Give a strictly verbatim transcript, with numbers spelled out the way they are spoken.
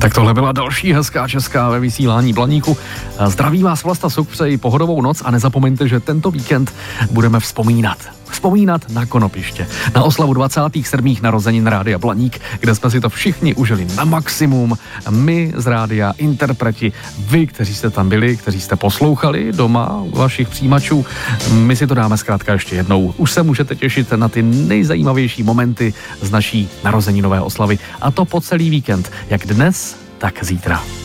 Tak tohle byla další hezká česká ve vysílání Blaníku. Zdraví vás Vlasta Suk, přeji pohodovou noc a nezapomeňte, že tento víkend budeme vzpomínat. Vzpomínat na konopiště. Na oslavu dvacátých sedmých narozenin Rádia Blaník, kde jsme si to všichni užili na maximum. My z rádia, interpreti, vy, kteří jste tam byli, kteří jste poslouchali doma u vašich přijímačů. My si to dáme zkrátka ještě jednou. Už se můžete těšit na ty nejzajímavější momenty z naší narozeninové oslavy. A to po celý víkend. Jak dnes, tak zítra.